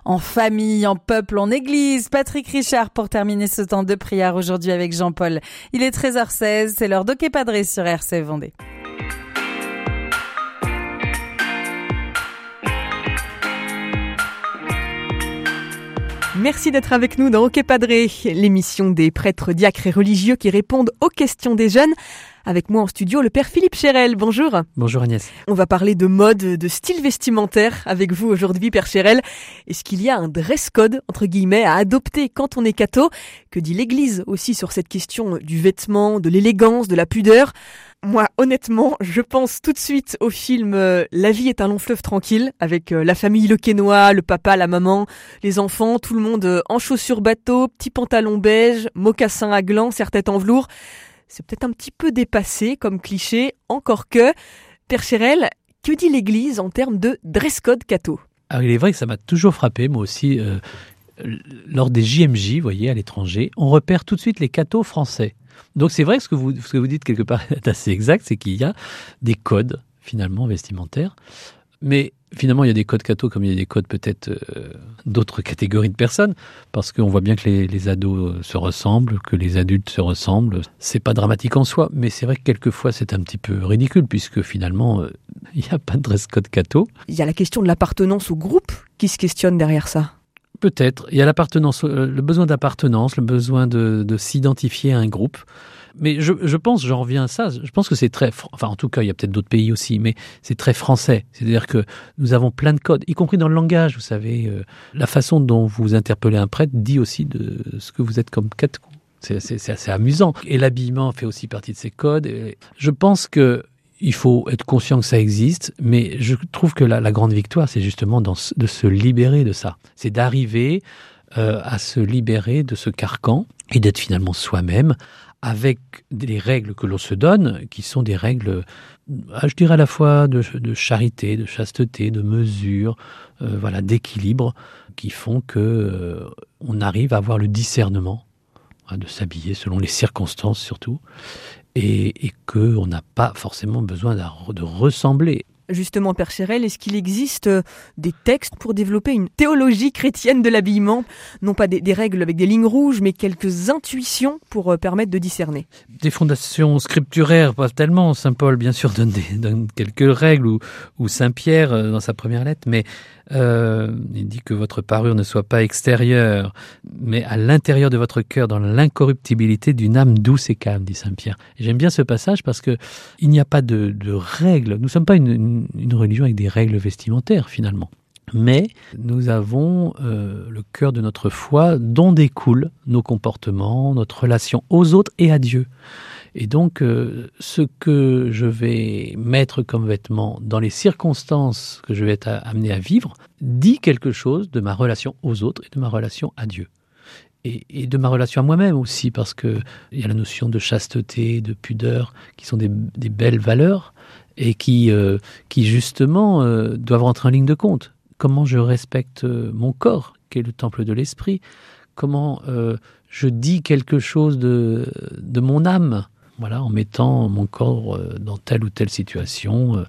en famille, en peuple, en église. Patrick Richard pour terminer ce temps de prière aujourd'hui avec Jean-Paul. Il est 13h16, c'est l'heure d'Ok Padré sur RCF Vendée. Merci d'être avec nous dans Ok Padré, l'émission des prêtres, diacres et religieux qui répondent aux questions des jeunes. Avec moi en studio, le père Philippe Chérel. Bonjour. Bonjour Agnès. On va parler de mode, de style vestimentaire avec vous aujourd'hui, père Chérel. Est-ce qu'il y a un dress code, entre guillemets, à adopter quand on est catho? Que dit l'Église aussi sur cette question du vêtement, de l'élégance, de la pudeur? Moi, honnêtement, je pense tout de suite au film La vie est un long fleuve tranquille, avec la famille Lequesnois, le papa, la maman, les enfants, tout le monde en chaussures bateau, petits pantalons beige, mocassins à gland, serre-tête en velours. C'est peut-être un petit peu dépassé comme cliché, encore que. Père Chérel, que dit l'Église en termes de dress code catho? Alors il est vrai que ça m'a toujours frappé, moi aussi, lors des JMJ, vous voyez, à l'étranger, on repère tout de suite les cathos français. Donc c'est vrai que ce que vous dites quelque part est assez exact, c'est qu'il y a des codes, finalement, vestimentaires. Mais finalement, il y a des codes catho comme il y a des codes peut-être d'autres catégories de personnes, parce qu'on voit bien que les ados se ressemblent, que les adultes se ressemblent. C'est pas dramatique en soi, mais c'est vrai que quelquefois c'est un petit peu ridicule, puisque finalement, il n'y a pas de dress code catho. Il y a la question de l'appartenance au groupe qui se questionne derrière ça. Peut-être. Il y a l'appartenance, le besoin d'appartenance, le besoin de s'identifier à un groupe. Mais je pense, j'en reviens à ça, je pense que c'est très, enfin en tout cas il y a peut-être d'autres pays aussi, mais c'est très français. C'est-à-dire que nous avons plein de codes, y compris dans le langage, vous savez. La façon dont vous interpellez un prêtre dit aussi de ce que vous êtes comme catho. C'est assez amusant. Et l'habillement fait aussi partie de ces codes. Et je pense que il faut être conscient que ça existe, mais je trouve que la grande victoire, c'est justement de se libérer de ça. C'est d'arriver à se libérer de ce carcan et d'être finalement soi-même, avec des règles que l'on se donne, qui sont des règles, je dirais à la fois de charité, de chasteté, de mesure, voilà, d'équilibre, qui font que on arrive à avoir le discernement, de s'habiller selon les circonstances surtout, et qu'on n'a pas forcément besoin de ressembler. Justement, Père Chérel, est-ce qu'il existe des textes pour développer une théologie chrétienne de l'habillement? Non pas des règles avec des lignes rouges, mais quelques intuitions pour permettre de discerner. Des fondations scripturaires, pas tellement. Saint Paul, bien sûr, donne quelques règles, ou Saint Pierre dans sa première lettre, mais il dit que votre parure ne soit pas extérieure, mais à l'intérieur de votre cœur, dans l'incorruptibilité d'une âme douce et calme, dit Saint Pierre. Et j'aime bien ce passage parce que il n'y a pas de règles. Nous ne sommes pas une religion avec des règles vestimentaires, finalement. Mais nous avons le cœur de notre foi dont découlent nos comportements, notre relation aux autres et à Dieu. Et donc, ce que je vais mettre comme vêtement dans les circonstances que je vais être amené à vivre, dit quelque chose de ma relation aux autres et de ma relation à Dieu. Et de ma relation à moi-même aussi, parce qu'il y a la notion de chasteté, de pudeur, qui sont des belles valeurs, et qui justement, doivent rentrer en ligne de compte. Comment je respecte mon corps, qui est le temple de l'esprit. Comment je dis quelque chose de mon âme. Voilà, en mettant mon corps dans telle ou telle situation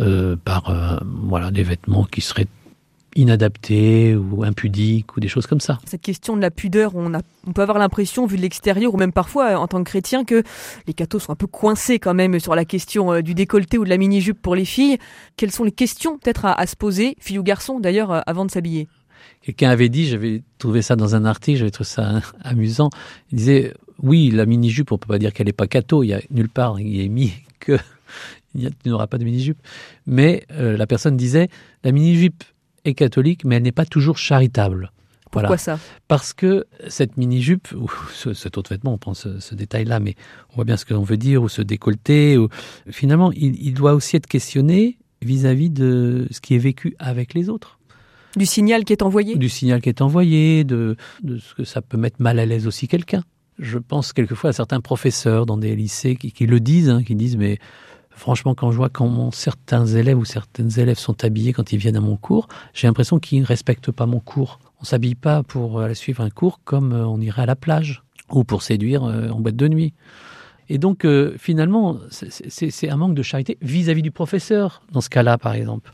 par des vêtements qui seraient inadaptés ou impudiques ou des choses comme ça. Cette question de la pudeur, on peut avoir l'impression, vu de l'extérieur ou même parfois en tant que chrétien, que les cathos sont un peu coincés quand même sur la question du décolleté ou de la mini-jupe pour les filles. Quelles sont les questions peut-être à se poser, filles ou garçons d'ailleurs, avant de s'habiller? Quelqu'un avait dit, j'avais trouvé ça dans un article, j'avais trouvé ça amusant, il disait... Oui, la mini-jupe, on ne peut pas dire qu'elle n'est pas catho. Il y a nulle part, il est mis que il n'y aura pas de mini-jupe. Mais la personne disait, la mini-jupe est catholique, mais elle n'est pas toujours charitable. Pourquoi ça? Parce que cette mini-jupe, ou cet autre vêtement, on prend ce détail-là, mais on voit bien ce que l'on veut dire, ou ce décolleté, ou... finalement, il doit aussi être questionné vis-à-vis de ce qui est vécu avec les autres. Du signal qui est envoyé? Du signal qui est envoyé, de ce que ça peut mettre mal à l'aise aussi quelqu'un. Je pense quelquefois à certains professeurs dans des lycées qui le disent, qui disent mais franchement quand je vois comment certains élèves ou certaines élèves sont habillés quand ils viennent à mon cours, j'ai l'impression qu'ils ne respectent pas mon cours. On ne s'habille pas pour aller suivre un cours comme on irait à la plage ou pour séduire en boîte de nuit. Et donc finalement c'est un manque de charité vis-à-vis du professeur dans ce cas-là par exemple.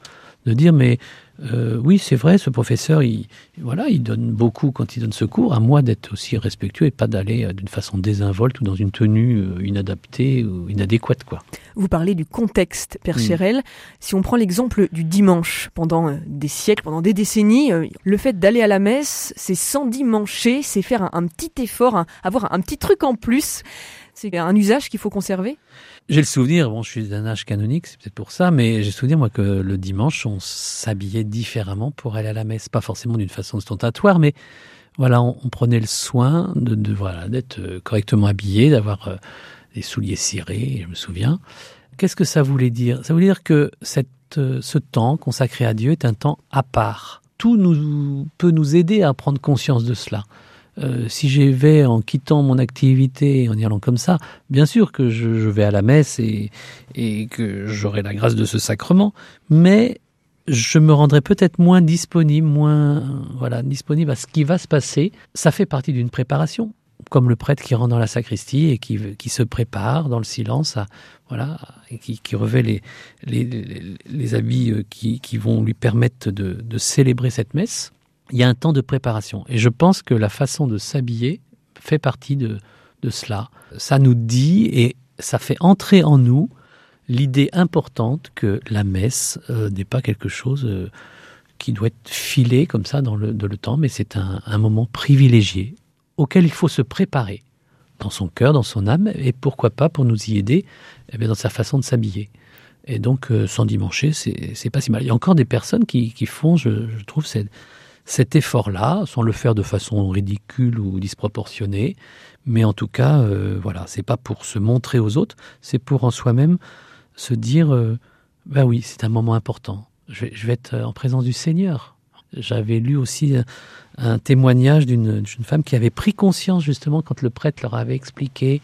de dire mais oui, c'est vrai, ce professeur, il donne beaucoup quand il donne ce cours. À moi d'être aussi respectueux et pas d'aller d'une façon désinvolte ou dans une tenue inadaptée ou inadéquate, quoi. Vous parlez du contexte, Père Chérel. Si on prend l'exemple du dimanche, pendant des siècles, pendant des décennies, le fait d'aller à la messe, c'est s'endimancher, c'est faire un petit effort, avoir un petit truc en plus. C'est un usage qu'il faut conserver. J'ai le souvenir, je suis d'un âge canonique, c'est peut-être pour ça, mais j'ai le souvenir, moi, que le dimanche, on s'habillait différemment pour aller à la messe. Pas forcément d'une façon ostentatoire, mais voilà, on prenait le soin d'être correctement habillé, d'avoir des souliers cirés, je me souviens. Qu'est-ce que ça voulait dire ? Ça voulait dire que ce temps consacré à Dieu est un temps à part. Tout peut nous aider à prendre conscience de cela. Si j'y vais en quittant mon activité, en y allant comme ça, bien sûr que je vais à la messe et que j'aurai la grâce de ce sacrement, mais je me rendrai peut-être moins disponible à ce qui va se passer. Ça fait partie d'une préparation, comme le prêtre qui rentre dans la sacristie et qui se prépare dans le silence, et qui revêt les habits qui vont lui permettre de célébrer cette messe. Il y a un temps de préparation. Et je pense que la façon de s'habiller fait partie de cela. Ça nous dit et ça fait entrer en nous l'idée importante que la messe n'est pas quelque chose qui doit être filé comme ça dans le temps, mais c'est un moment privilégié auquel il faut se préparer dans son cœur, dans son âme, et pourquoi pas pour nous y aider dans sa façon de s'habiller. Et donc, s'endimancher, c'est pas si mal. Il y a encore des personnes qui font, je trouve, cet effort-là, sans le faire de façon ridicule ou disproportionnée, mais en tout cas, c'est pas pour se montrer aux autres, c'est pour en soi-même se dire, oui, c'est un moment important. Je vais être en présence du Seigneur. J'avais lu aussi un témoignage d'une femme qui avait pris conscience justement quand le prêtre leur avait expliqué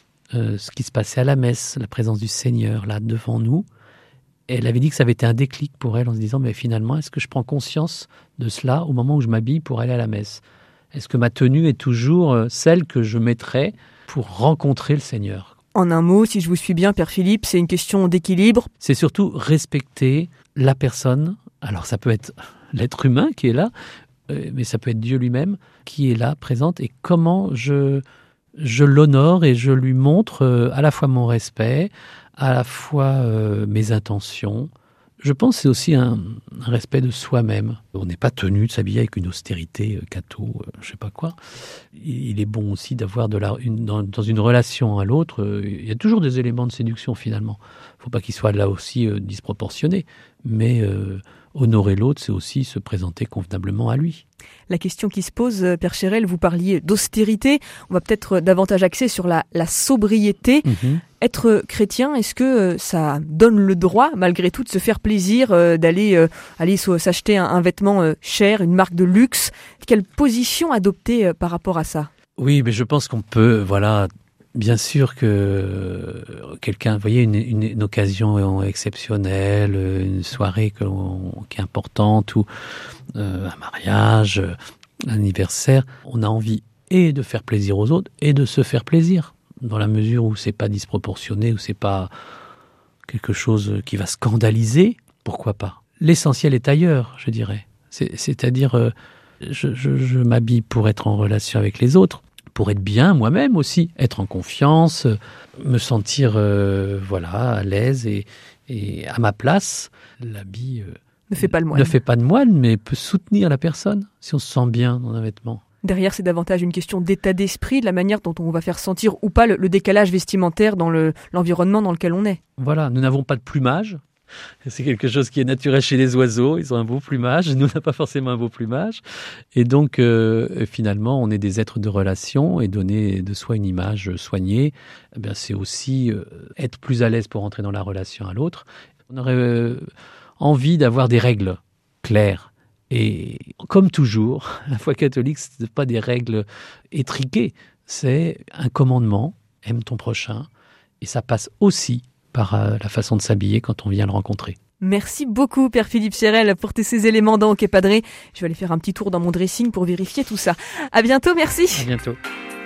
ce qui se passait à la messe, la présence du Seigneur là devant nous. Elle avait dit que ça avait été un déclic pour elle en se disant, mais finalement, est-ce que je prends conscience de cela au moment où je m'habille pour aller à la messe ? Est-ce que ma tenue est toujours celle que je mettrais pour rencontrer le Seigneur ? En un mot, si je vous suis bien, Père Philippe, c'est une question d'équilibre. C'est surtout respecter la personne. Alors ça peut être l'être humain qui est là, mais ça peut être Dieu lui-même qui est là, présente, et comment je l'honore et je lui montre à la fois mon respect, à la fois mes intentions. Je pense que c'est aussi un respect de soi-même. On n'est pas tenu de s'habiller avec une austérité catho, je sais pas quoi. Il est bon aussi d'avoir dans une relation à l'autre, il y a toujours des éléments de séduction finalement. Il ne faut pas qu'ils soient là aussi disproportionnés, mais honorer l'autre, c'est aussi se présenter convenablement à lui. La question qui se pose, Père Chérel, vous parliez d'austérité. On va peut-être davantage axer sur la sobriété. Être chrétien, est-ce que ça donne le droit, malgré tout, de se faire plaisir, d'aller s'acheter un vêtement cher, une marque de luxe ? Quelle position adopter par rapport à ça ? Oui, mais je pense qu'on peut, bien sûr que quelqu'un, vous voyez, une occasion exceptionnelle, une soirée qui est importante, ou un mariage, un anniversaire, on a envie et de faire plaisir aux autres et de se faire plaisir, dans la mesure où c'est pas disproportionné, où c'est pas quelque chose qui va scandaliser, pourquoi pas. L'essentiel est ailleurs, je dirais. C'est-à-dire, je m'habille pour être en relation avec les autres, pour être bien moi-même aussi, être en confiance, me sentir à l'aise et à ma place. L'habit ne fait pas de moine, mais peut soutenir la personne si on se sent bien dans un vêtement. Derrière, c'est davantage une question d'état d'esprit, de la manière dont on va faire sentir ou pas le décalage vestimentaire dans l'environnement dans lequel on est. Voilà, nous n'avons pas de plumage. C'est quelque chose qui est naturel chez les oiseaux. Ils ont un beau plumage. Nous, on n'a pas forcément un beau plumage. Et donc, finalement, on est des êtres de relation et donner de soi une image soignée, c'est aussi être plus à l'aise pour entrer dans la relation à l'autre. On aurait envie d'avoir des règles claires. Et comme toujours, la foi catholique, ce n'est pas des règles étriquées. C'est un commandement, aime ton prochain. Et ça passe aussi par la façon de s'habiller quand on vient le rencontrer. Merci beaucoup, Père Philippe Chérel, pour tous ces éléments dans Ok Padré. Je vais aller faire un petit tour dans mon dressing pour vérifier tout ça. À bientôt, merci. À bientôt.